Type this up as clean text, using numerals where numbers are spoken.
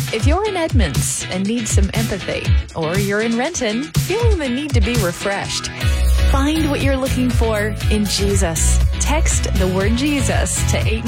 If you're in Edmonds and need some empathy, or you're in Renton feeling the need to be refreshed, find what you're looking for in Jesus. Text the word Jesus to 8